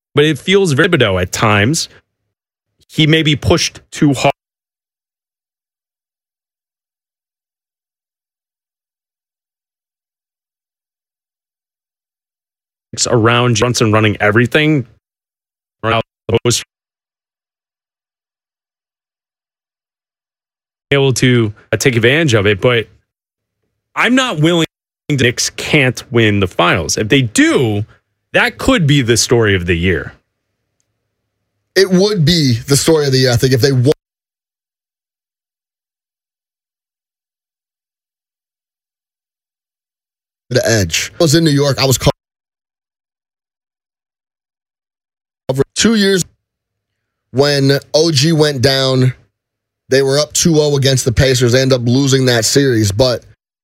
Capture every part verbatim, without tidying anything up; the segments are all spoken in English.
but it feels very Thibodeau at times. He may be pushed too hard. Around Johnson running everything. Able to take advantage of it, but I'm not willing to Knicks can't win the finals. If they do, that could be the story of the year. It would be the story of the year, I think, if they won. The edge. I was in New York. I was called over two years when O G went down. They were up two oh against the Pacers. They ended up losing that series, but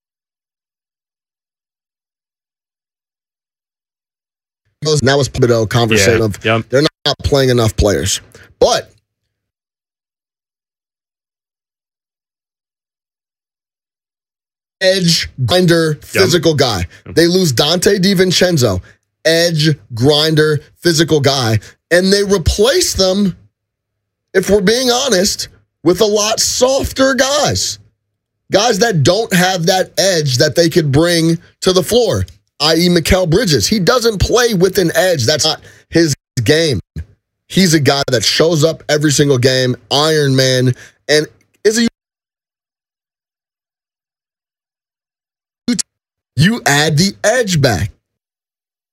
that was Thibodeau conversation yeah, of yep. they're not playing enough players. But edge, grinder, physical yep. guy. They lose Dante DiVincenzo, edge, grinder, physical guy, and they replace them, if we're being honest, with a lot softer guys. Guys that don't have that edge that they could bring to the floor, that is. Mikal Bridges. He doesn't play with an edge. That's not his game. He's a guy that shows up every single game, Iron Man, and is a you add the edge back.